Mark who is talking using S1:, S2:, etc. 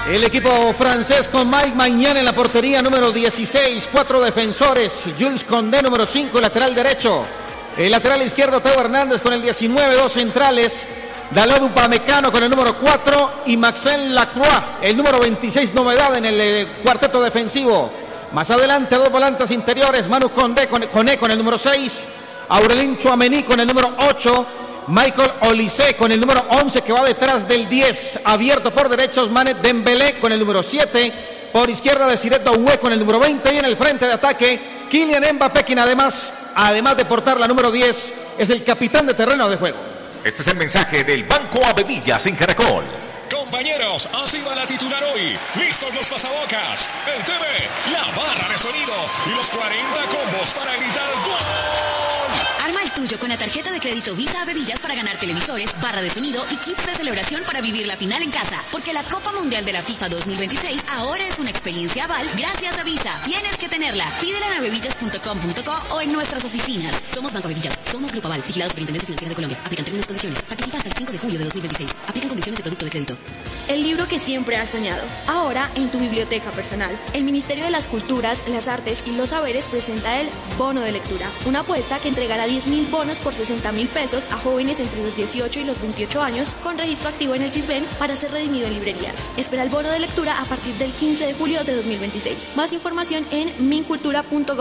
S1: El equipo francés con Mike Maignan en la portería número 16, 4 defensores, Jules Condé número 5, lateral derecho. El lateral izquierdo, Teo Hernández con el 19, 2 centrales, Dalot Upamecano con el número 4 y Maxence Lacroix, el número 26, novedad en el cuarteto defensivo. Más adelante, 2 volantes interiores, Manu Condé con el número 6, Aurelien Tchouaméni con el número 8, Michael Olise con el número 11 que va detrás del 10, abierto por derecha Ousmane Dembélé con el número 7, por izquierda Desiré Doué con el número 20 y en el frente de ataque Kylian Mbappé, quien además de portar la número 10, es el capitán de terreno de juego.
S2: Este es el mensaje del Banco Avevillas en Caracol.
S3: Compañeros, así va la titular hoy. Listos los pasabocas, el TV, la barra de sonido y los 40 combos para gritar ¡gol!
S4: Arma el tuyo con la tarjeta de crédito Visa Avevillas para ganar televisores, barra de sonido y kits de celebración para vivir la final en casa. Porque la Copa Mundial de la FIFA 2026 ahora es una experiencia Aval gracias a Visa. Tienes que tenerla. Pídela en avevillas.com.co o en nuestras oficinas. Somos Banco Avevillas. Somos Grupo Aval. Vigilados por Intendencia Financiera de Colombia. Aplican términos y condiciones. Participa hasta el 5 de julio de 2026. Aplican condiciones de producto de crédito.
S5: El libro que siempre has soñado. Ahora en tu biblioteca personal. El Ministerio de las Culturas, las Artes y los Saberes presenta el Bono de Lectura. Una apuesta que entregará 10.000 bonos por 60.000 pesos a jóvenes entre los 18 y los 28 años con registro activo en el CISBEN para ser redimido en librerías. Espera el bono de lectura a partir del 15 de julio de 2026. Más información en mincultura.gov.